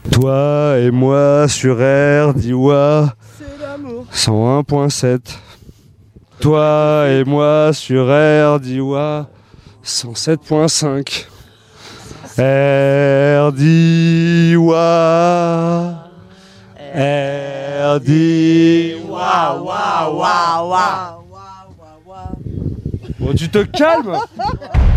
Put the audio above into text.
Toi et moi sur RDIWA C'est l'amour. 101.7. Toi et moi sur RDIWA 107.5. RDIWA. RDIWA. Waouh, waouh, waouh. Bon, tu te calmes.